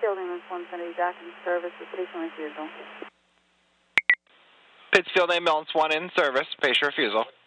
Pittsfield Ambulance 170, dock in service with patient refusal. Pittsfield Ambulance 1 in service, patient refusal.